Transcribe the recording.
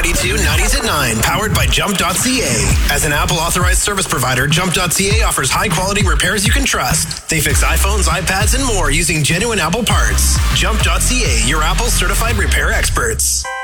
92 90s at 9, powered by Jump.ca. As an Apple authorized service provider, Jump.ca offers high quality repairs you can trust. They fix iPhones, iPads, and more using genuine Apple parts. Jump.ca, your Apple certified repair experts.